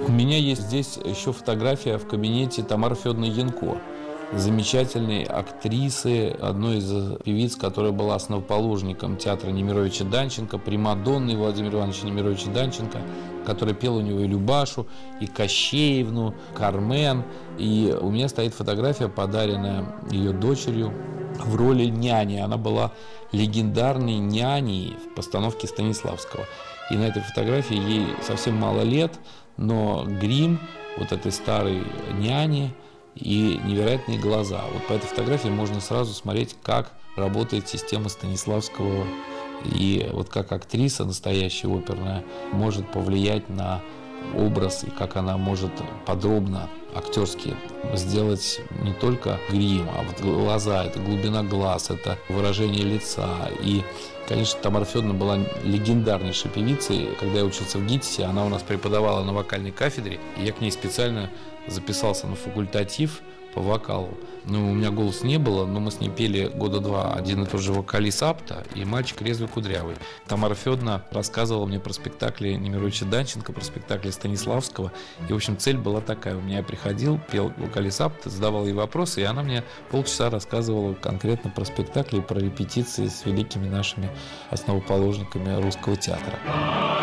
У меня есть здесь еще фотография в кабинете Тамары Федоровны Янко, замечательной актрисы, одной из певиц, которая была основоположником театра Немировича Данченко, примадонной Владимира Ивановича Немировича Данченко, которая пела у него и Любашу, и Кощеевну, Кармен. И у меня стоит фотография, подаренная ее дочерью в роли няни. Она была легендарной няней в постановке Станиславского. И на этой фотографии ей совсем мало лет, но грим вот этой старой няни и невероятные глаза. Вот по этой фотографии можно сразу смотреть, как работает система Станиславского, и вот как актриса настоящая оперная может повлиять на образ, и как она может подробно, актерски сделать не только грим, а вот глаза, это глубина глаз, это выражение лица. И, конечно, Тамара Федоровна была легендарнейшей певицей. Когда я учился в ГИТИСе, она у нас преподавала на вокальной кафедре, и я к ней специально записался на факультатив по вокалу. Ну, у меня голоса не было, но мы с ней пели года два один и тот же вокалист Апта и мальчик резвый кудрявый. Тамара Федоровна рассказывала мне про спектакли Немировича Данченко, про спектакли Станиславского. И, в общем, цель была такая. У меня я приходил, пел вокалист Апта, задавал ей вопросы, и она мне полчаса рассказывала конкретно про спектакли и про репетиции с великими нашими основоположниками русского театра.